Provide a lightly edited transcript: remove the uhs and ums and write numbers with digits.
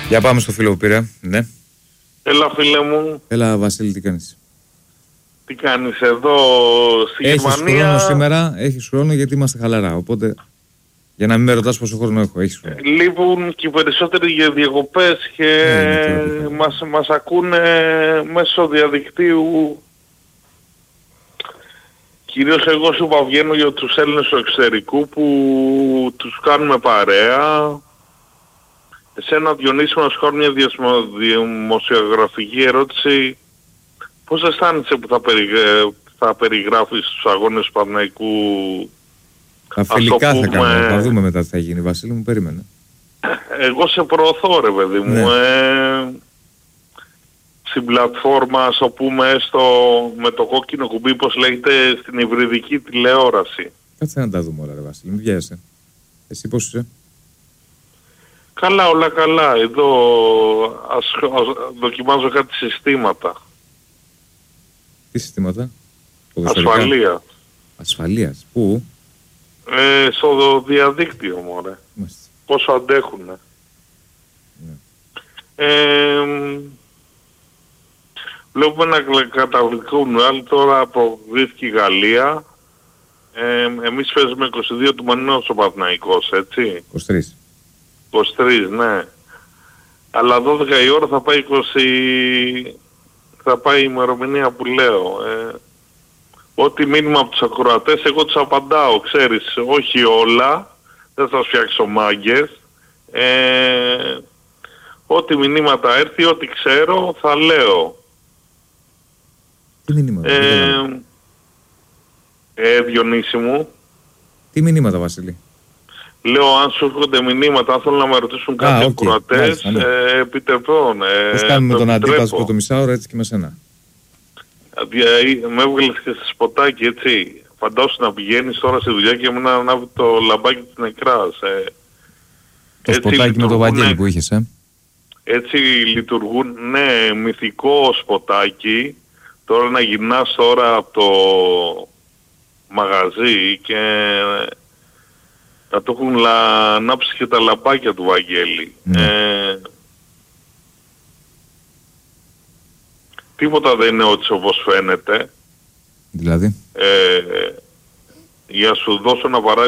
Για πάμε στο φίλο που πήρα. Ναι. Έλα φίλε μου. Έλα Βασίλη, τι κάνεις? Τι κάνεις εδώ στη Γερμανία? Γερμανία? Χρόνο σήμερα, έχεις χρόνο γιατί είμαστε χαλαρά. Οπότε για να μην με ρωτάς πόσο χρόνο έχω, έχεις χρόνο. Λείπουν και οι περισσότεροι για διακοπές και μας ακούνε μέσω διαδικτύου. Κυρίως εγώ σου είπα, βγαίνω για τους Έλληνες του εξωτερικού που τους κάνουμε παρέα. Εσένα Διονύση, να σου κάνω μια δημοσιογραφική ερώτηση. Πώς αισθάνεσαι που θα περιγράφεις τους αγώνες του Παναθηναϊκού? Τα φιλικά θα κάνουμε, θα δούμε μετά τι θα γίνει. Βασίλη μου, περίμενε. Εγώ σε προωθώ ρε παιδί μου. Στην πλατφόρμα, ας το πούμε, με το κόκκινο κουμπί, πώς λέγεται, στην υβριδική τηλεόραση. Κάτσε να τα δούμε όλα ρε Βασίλη, μην βιάζεσαι. Εσύ πώς είσαι? Καλά, όλα καλά. Εδώ δοκιμάζω κάτι συστήματα. Τι συστήματα? Ασφαλεία. Ασφαλείας, πού? Στο διαδίκτυο μωρέ. Πόσο αντέχουνε. Βλέπουμε ένα καταπληκτικό νουάλ, τώρα προβλήθηκε η Γαλλία. Εμείς παίζουμε 22 του Μανινός ο Παναθηναϊκός, έτσι. 23, ναι. Αλλά 12 η ώρα θα πάει η ημερομηνία που λέω. Ό,τι μήνυμα από τους ακροατές εγώ τους απαντάω, ξέρεις, όχι όλα, δεν θα φτιάξω μάγκες. Ό,τι μηνύματα έρθει, ό,τι ξέρω θα λέω. Τι μηνύματα? Διονύση μου. Τι μηνύματα Βασίλη? Λέω αν σου έρχονται μηνύματα, αν θέλουν να με ρωτήσουν κάποιοι ακροατές, επιτρέπουν. Πώς κάνουμε τον αντίπασο το μισάωρο, έτσι και με σένα. Με έβγαλες και σε σποτάκι, έτσι. Φαντάσου να πηγαίνεις τώρα στη δουλειά και να ανάβει το λαμπάκι της νεκράς. Το σποτάκι με το Βαγγέλη που είχες, Έτσι λειτουργούν, ναι, μυθικό σποτάκι. Τώρα να γυρνάς τώρα από το μαγαζί και να το έχουν ανάψει και τα λαμπάκια του Βαγγέλη. Τίποτα δεν είναι έτσι όπως φαίνεται. Δηλαδή? Για να σου δώσω ένα παράδειγμα.